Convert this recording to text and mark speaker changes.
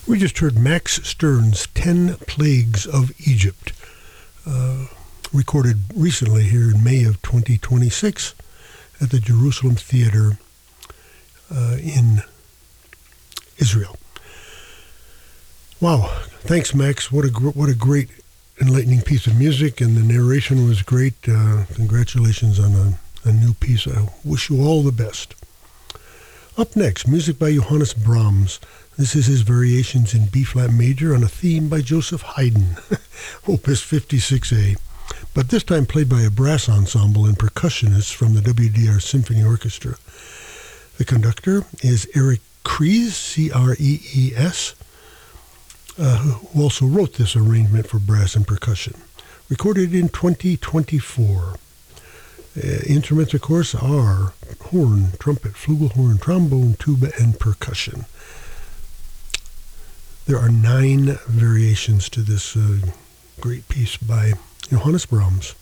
Speaker 1: We just heard Max Stern's 10 Plagues of Egypt, recorded recently here in May of 2026 at the Jerusalem Theater in Israel. Wow, thanks Max. What a great enlightening piece of music, and the narration was great. Congratulations on a new piece. I wish you all the best. Up next, music by Johannes Brahms. This is his Variations in B-flat major on a theme by Joseph Haydn, Opus 56A, but this time played by a brass ensemble and percussionists from the WDR Symphony Orchestra. The conductor is Eric Krees, C-R-E-E-S, who also wrote this arrangement for brass and percussion. Recorded in 2024. Instruments, of course, are horn, trumpet, flugelhorn, trombone, tuba, and percussion. There are 9 variations to this great piece by Johannes Brahms.